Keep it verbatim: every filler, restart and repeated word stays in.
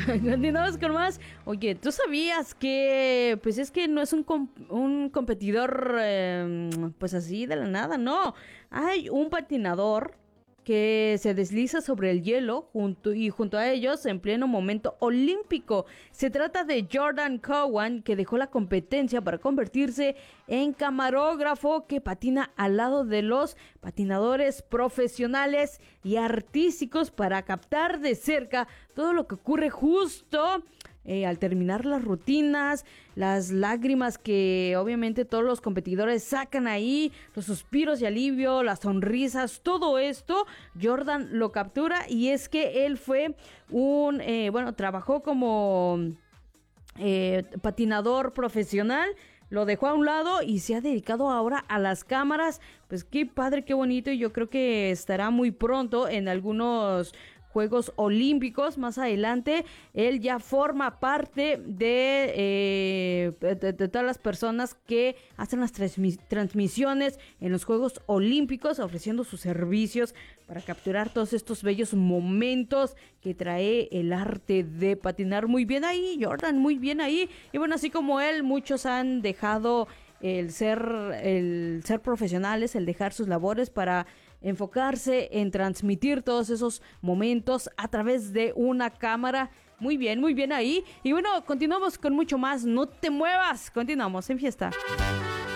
Continuamos con más. Oye, ¿tú sabías que pues es que no es un, com- un competidor eh, pues así de la nada? No, hay un patinador que se desliza sobre el hielo junto y junto a ellos en pleno momento olímpico. Se trata de Jordan Cowan, que dejó la competencia para convertirse en camarógrafo que patina al lado de los patinadores profesionales y artísticos para captar de cerca todo lo que ocurre justo Eh, al terminar las rutinas, las lágrimas que obviamente todos los competidores sacan ahí, los suspiros y alivio, las sonrisas, todo esto, Jordan lo captura. Y es que él fue un, eh, bueno, trabajó como eh, patinador profesional. Lo dejó a un lado y se ha dedicado ahora a las cámaras. Pues qué padre, qué bonito. Y yo creo que estará muy pronto en algunos Juegos Olímpicos más adelante. Él ya forma parte de, eh, de, de todas las personas que hacen las transmis- transmisiones en los Juegos Olímpicos, ofreciendo sus servicios para capturar todos estos bellos momentos que trae el arte de patinar. Muy bien ahí, Jordan, muy bien ahí. Y bueno, así como él, muchos han dejado el ser, el ser profesionales, el dejar sus labores para enfocarse en transmitir todos esos momentos a través de una cámara. Muy bien, muy bien ahí. Y bueno, continuamos con mucho más. No te muevas. Continuamos en fiesta.